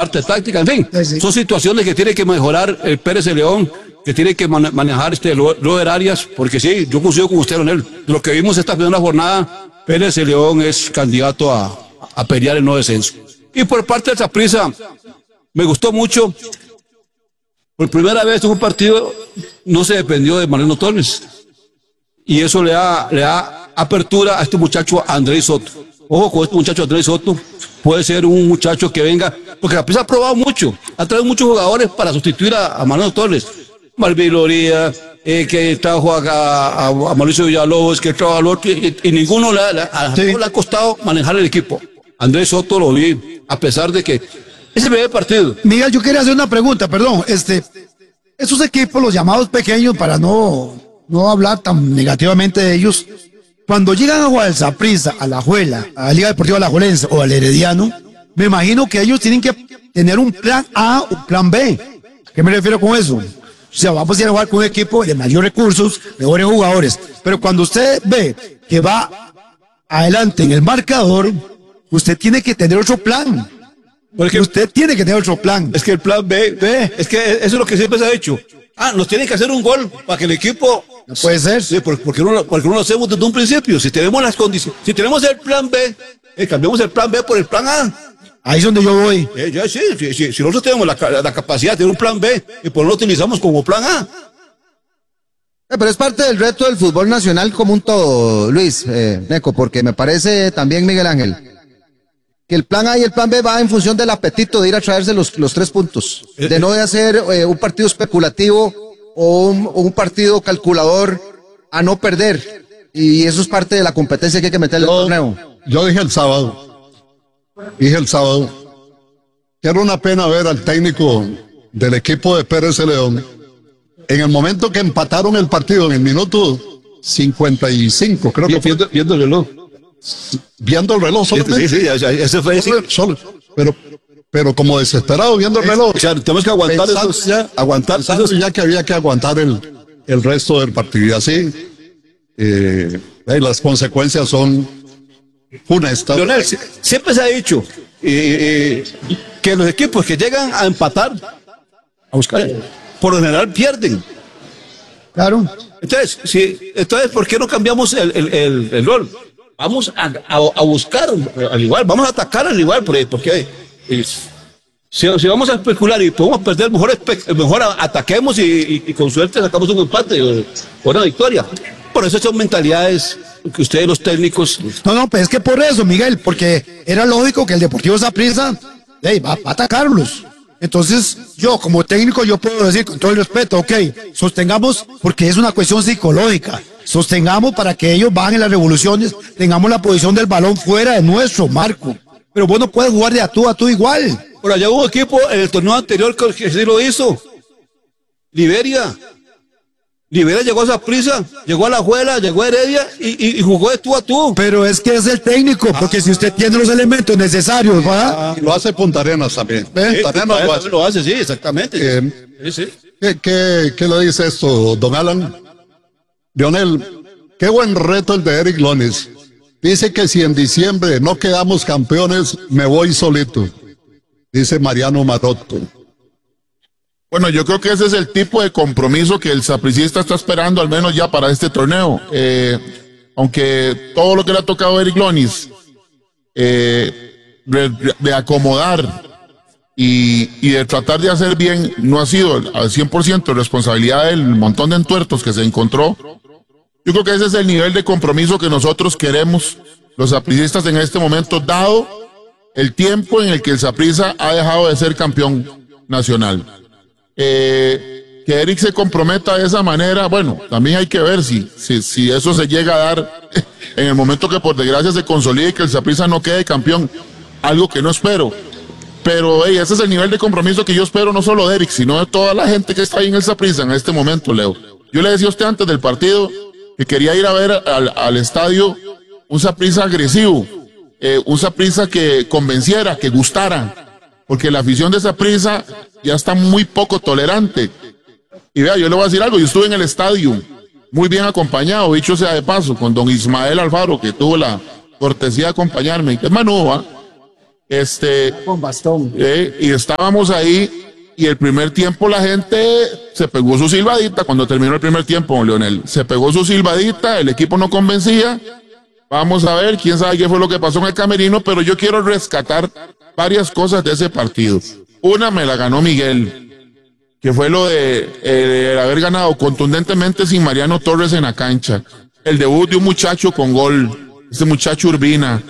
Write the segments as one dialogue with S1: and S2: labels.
S1: parte táctica, en fin,
S2: Sí.
S1: son situaciones que tiene que mejorar el Pérez de León, que tiene que manejar Robert Arias, porque sí, yo coincido con usted, Leonel, de lo que vimos esta primera jornada, Pérez de León es candidato a pelear el no descenso. Y por parte del Saprissa, me gustó mucho, por primera vez en un partido no se dependió de Mariano Torres, y eso le da apertura a este muchacho Andrés Soto. Ojo con este muchacho Andrés Soto, puede ser un muchacho que venga, porque la Saprissa ha probado mucho, ha traído muchos jugadores para sustituir a Mariano Torres, Marvin Loría, que trajo a Mauricio Villalobos, que trajo al otro, y ninguno le ha costado manejar el equipo. Andrés Soto lo vi, a pesar de que ese primer partido.
S2: Miguel, yo quería hacer una pregunta, perdón. Esos equipos, los llamados pequeños, para no hablar tan negativamente de ellos, cuando llegan a jugar al Saprissa, a la Alajuela, a la Liga Deportiva Alajuelense o al Herediano, me imagino que ellos tienen que tener un plan A o un plan B. ¿A qué me refiero con eso? O sea, vamos a ir a jugar con un equipo de mayores recursos, mejores jugadores. Pero cuando usted ve que va adelante en el marcador, usted tiene que tener otro plan. Porque usted tiene que tener otro plan.
S1: Es que el plan B, es que eso es lo que siempre se ha hecho. Nos tienen que hacer un gol para que el equipo...
S2: No puede ser.
S1: Sí, porque no lo hacemos desde un principio. Si tenemos las condiciones, si tenemos el plan B, cambiamos el plan B por el plan A.
S2: Ahí es donde yo voy.
S1: Si nosotros tenemos la capacidad de tener un plan B, y por no lo utilizamos como plan A.
S3: Pero es parte del reto del fútbol nacional como un todo, Luis, Neco, porque me parece también, Miguel Ángel, que el plan A y el plan B va en función del apetito de ir a traerse los 3 puntos, de no de hacer un partido especulativo o un partido calculador a no perder, y eso es parte de la competencia que hay que meterle al torneo.
S4: Yo dije el sábado, que era una pena ver al técnico del equipo de Pérez de León, en el momento que empataron el partido, en el minuto 55, creo que fue.
S1: Viendo el reloj.
S4: Viendo el reloj solamente.
S1: Sí, ese fue así.
S4: Pero como desesperado viendo el reloj.
S1: O sea, tenemos que aguantar
S4: pensando ya que había que aguantar el resto del partido. Y así, las consecuencias son funestas.
S1: Leonel, siempre se ha dicho que los equipos que llegan a empatar, a buscar, por lo general pierden.
S2: Claro.
S1: Entonces, ¿por qué no cambiamos el rol? Vamos a buscar al igual, vamos a atacar al igual, porque si vamos a especular y podemos perder, mejor ataquemos y con suerte sacamos un empate o una victoria. Por eso son mentalidades que ustedes los técnicos...
S2: No, pues es que por eso, Miguel, porque era lógico que el Deportivo Saprissa va a atacarlos. Entonces, yo como técnico, yo puedo decir con todo el respeto, ok, sostengamos, porque es una cuestión psicológica, sostengamos para que ellos bajen las revoluciones, tengamos la posición del balón fuera de nuestro marco. Pero vos no puedes jugar de a tú igual.
S1: Por allá hubo un equipo en el torneo anterior que sí lo hizo. Liberia llegó a Saprissa, llegó a Alajuela, llegó a Heredia y jugó de tú a tú.
S2: Pero es que es el técnico, porque si usted tiene los elementos necesarios, ¿va?
S4: Lo hace Punta Arenas también. Punta Arenas
S1: lo hace, sí, exactamente. Sí.
S4: ¿Qué le dice esto, don Alan? Leonel, qué buen reto el de Eric Lonis. Dice que si en diciembre no quedamos campeones, me voy solito. Dice Mariano Maroto.
S5: Bueno, yo creo que ese es el tipo de compromiso que el sapricista está esperando, al menos ya para este torneo. Aunque todo lo que le ha tocado a Eric Lonis, de acomodar y de tratar de hacer bien, no ha sido al 100% responsabilidad del montón de entuertos que se encontró. Yo creo que ese es el nivel de compromiso que nosotros queremos, los sapricistas en este momento, dado el tiempo en el que el Saprissa ha dejado de ser campeón nacional. Que Eric se comprometa de esa manera, bueno, también hay que ver si eso se llega a dar en el momento que por desgracia se consolide y que el Saprissa no quede campeón, algo que no espero. Pero ese es el nivel de compromiso que yo espero, no solo de Eric, sino de toda la gente que está ahí en el Saprissa en este momento, Leo. Yo le decía a usted antes del partido que quería ir a ver al estadio un Saprissa agresivo, un Saprissa que convenciera, que gustara, porque la afición de Saprissa ya está muy poco tolerante. Y vea, yo le voy a decir algo, yo estuve en el estadio muy bien acompañado, dicho sea de paso, con don Ismael Alfaro, que tuvo la cortesía de acompañarme, que es manudo,
S2: Con bastón.
S5: Y estábamos ahí y el primer tiempo la gente se pegó su silbadita cuando terminó el primer tiempo, Leonel. Se pegó su silbadita, el equipo no convencía. Vamos a ver, quién sabe qué fue lo que pasó en el camerino, pero yo quiero rescatar varias cosas de ese partido. Una me la ganó Miguel, que fue lo de el haber ganado contundentemente sin Mariano Torres en la cancha. El debut de un muchacho con gol, este muchacho Urbina.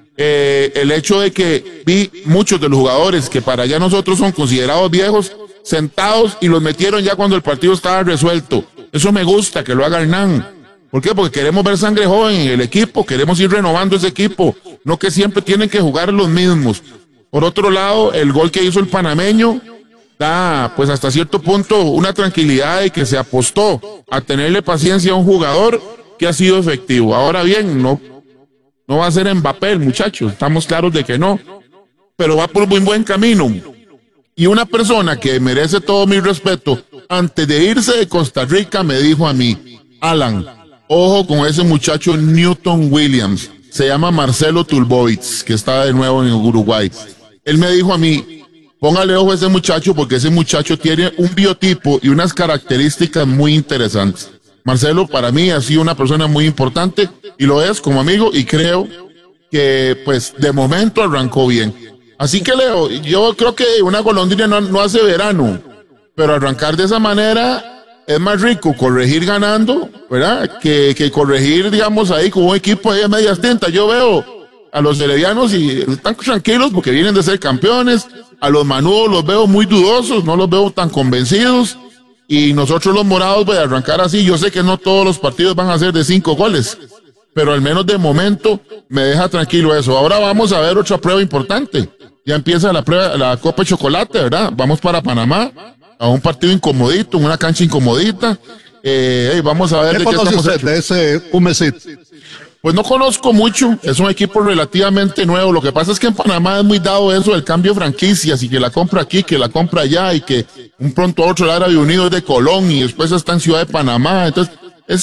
S5: El hecho de que vi muchos de los jugadores que para allá nosotros son considerados viejos, sentados y los metieron ya cuando el partido estaba resuelto. Eso me gusta que lo haga Hernán. ¿Por qué? Porque queremos ver sangre joven en el equipo, queremos ir renovando ese equipo, no que siempre tienen que jugar los mismos. Por otro lado, el gol que hizo el panameño da, pues hasta cierto punto, una tranquilidad de que se apostó a tenerle paciencia a un jugador que ha sido efectivo. Ahora bien, no va a ser Mbappé, muchachos, estamos claros de que no, pero va por muy buen camino. Y una persona que merece todo mi respeto, antes de irse de Costa Rica, me dijo a mí, Alan, ojo con ese muchacho Newton Williams, se llama Marcelo Tulbovic, que está de nuevo en Uruguay. Él me dijo a mí, póngale ojo a ese muchacho porque ese muchacho tiene un biotipo y unas características muy interesantes. Marcelo para mí ha sido una persona muy importante y lo es como amigo y creo que pues de momento arrancó bien. Así que Leo, yo creo que una golondrina no hace verano, pero arrancar de esa manera es más rico corregir ganando, ¿verdad? Que corregir, digamos, ahí con un equipo ahí a medias tintas. Yo veo a los heredianos y están tranquilos porque vienen de ser campeones. A los manudos los veo muy dudosos, no los veo tan convencidos. Y nosotros los morados, voy a arrancar así. Yo sé que no todos los partidos van a ser de 5 goles, pero al menos de momento me deja tranquilo eso. Ahora vamos a ver otra prueba importante. Ya empieza la Copa de Chocolate, ¿verdad? Vamos para Panamá, a un partido incomodito, en una cancha incomodita. Vamos a ver
S4: ¿Qué conoce usted de ese Humesit?
S5: Pues no conozco mucho, es un equipo relativamente nuevo. Lo que pasa es que en Panamá es muy dado eso del cambio de franquicias y que la compra aquí, que la compra allá y que un pronto a otro el Árabe Unido es de Colón y después está en Ciudad de Panamá. Entonces,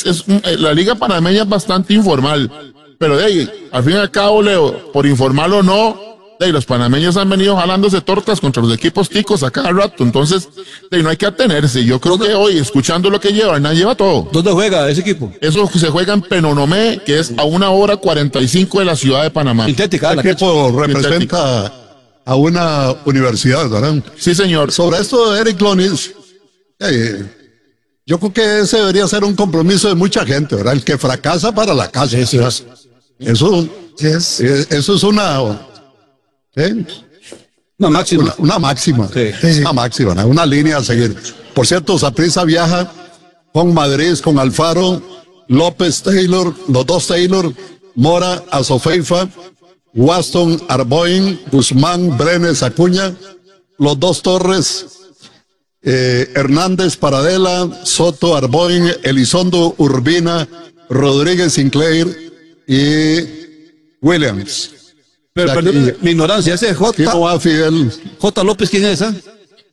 S5: la liga panameña es bastante informal. Pero de ahí, al fin y al cabo, Leo, por informal o no, los panameños han venido jalándose tortas contra los equipos ticos a cada rato, entonces no hay que atenerse. Yo creo que hoy, escuchando lo que lleva, Hernán lleva todo.
S1: ¿Dónde juega ese equipo?
S5: Eso se juega en Penonomé, que es a 1:45 de la ciudad de Panamá.
S1: Sintética.
S4: El equipo representa a una universidad, ¿verdad?
S5: Sí, señor.
S4: Sobre esto de Eric Lonis, yo creo que ese debería ser un compromiso de mucha gente, ¿verdad? El que fracasa para la casa. Eso es una...
S1: Una máxima.
S4: Una máxima.
S1: Sí.
S4: Una máxima, ¿no? Una línea a seguir. Por cierto, Saprissa viaja con Madrid, con Alfaro, López Taylor, los dos Taylor, Mora, Azofeifa, Waston, Arboin, Guzmán, Brenes, Acuña, los dos Torres, Hernández, Paradela, Soto, Arboin, Elizondo, Urbina, Rodríguez, Sinclair y Williams.
S1: Pero perdón, mi ignorancia, ese
S4: ¿Quién no va, Fidel?
S1: J. López, ¿quién es esa?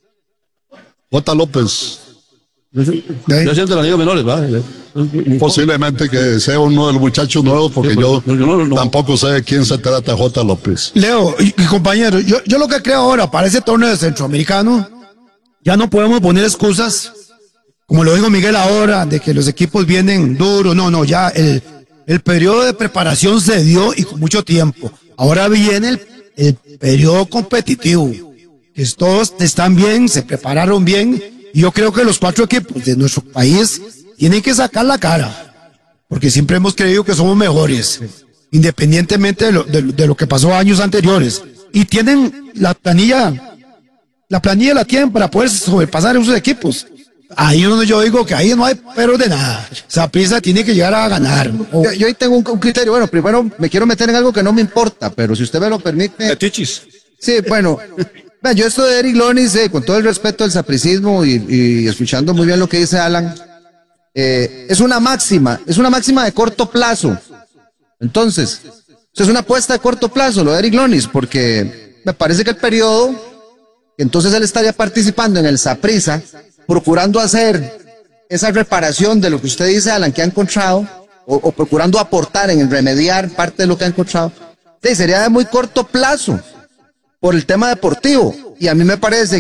S4: J. López.
S1: Yo soy de la Liga Menores, ¿va?
S4: Posiblemente que sea uno de los muchachos nuevos, porque yo tampoco sé de quién se trata J. López.
S2: Leo y compañero, yo lo que creo ahora para ese torneo de centroamericano, ya no podemos poner excusas, como lo dijo Miguel ahora, de que los equipos vienen duros. No, ya el periodo de preparación se dio y con mucho tiempo. Ahora viene el periodo competitivo, que todos están bien, se prepararon bien, y yo creo que los 4 equipos de nuestro país tienen que sacar la cara, porque siempre hemos creído que somos mejores, independientemente de lo que pasó años anteriores, y tienen la planilla la tienen para poder sobrepasar esos equipos. Ahí es donde yo digo que ahí no hay pero de nada. Saprissa tiene que llegar a ganar.
S3: Yo ahí tengo un criterio. Bueno, primero me quiero meter en algo que no me importa, pero si usted me lo permite.
S1: Tichis.
S3: Sí, bueno. Yo esto de Eric Lonis, con todo el respeto al sapricismo y escuchando muy bien lo que dice Alan, es una máxima de corto plazo. Entonces, es una apuesta de corto plazo lo de Eric Lonis, porque me parece que el periodo, entonces él estaría participando en el Saprissa, procurando hacer esa reparación de lo que usted dice, Alan, que ha encontrado, o procurando aportar en el remediar parte de lo que ha encontrado, sería de muy corto plazo. por el tema deportivo. Y a mí me parece